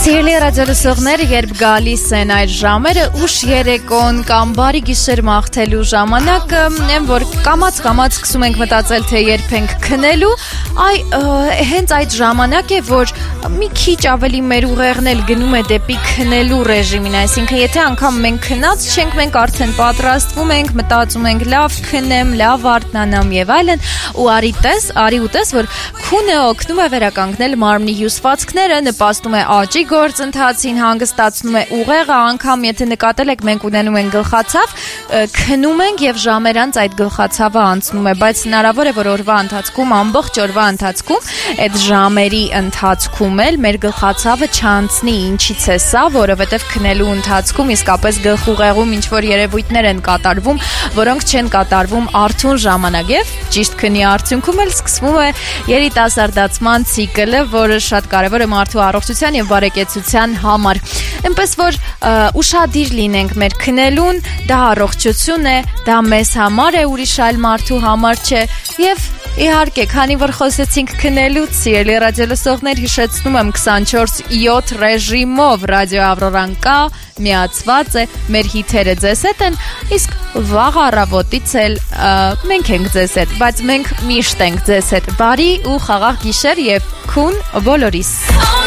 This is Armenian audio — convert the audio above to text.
Սիրելի ռադիոլսողներ, երբ գալիս են այդ ժամերը, ուշ երեկոն կամ բարի գիշեր մաղթելու ժամանակը, որ կամաց սկսում ենք մտածել, թե երբ ենք քնելու, հենց այդ ժամանակ է, որ մի քիչ ավելի մեր ուղեղն էլ գնում է դեպի քնելու ռեժիմին, այսինքն եթե անգամ մենք քնած չենք, մենք արդեն պատրաստվում ենք, մտածում ենք լավ քնեմ, լավ արթնանամ եւ այլն, ու արի ու տես, որ քունը օգնում է վերականգնել մարմնի հյուսվածքները, նպաստում է աճի գործընթացին, հանգստացնում է ուղեղը, անգամ եթե նկատել եք, մենք ունենում ենք գլխացավ, քնում ենք եւ ժամեր անց այդ գլխացավը անցնում է, բայց հնարավոր է, որ օրվա ընթացքում, ամբողջ օրվա ընթացքում, այդ ժամերի ընթացքում էլ մեր գլխացավը չանցնի, ինչից է սա, որովհետեւ քնելու ընթացքում իսկապես գլխուղեղում ինչ որ երևույթներ են կատարվում, որոնք չեն կատարվում արթուն ժամանակ եւ ճիշտ քնի արդյունքում էլ սկսվում է երիտասարդացման ցիկլը, որը շատ կարեւոր է մարդու առողջության եւ բարեկեցության համար։ Այնպես որ ուշադիր լինենք մեր քնելուն, դա առողջություն է, դա մեզ համար է, ուրիշ այլ մարդու համար չէ եւ իհարկե, քանի որ խոսեցինք քնելուց, սիրելի ռադիոլսողներ, հիշեցնում եմ 24/7 ռեժիմով ռադիո Ավրորան կա, միացված է, մեր հիթերը ձեզ հետ են, իսկ վաղ առավոտից էլ մենք ենք ձեզ հետ, բայց մենք միշտ ենք ձեզ հետ։ Բարի ու խաղաղ գիշեր եւ քուն բոլորիս։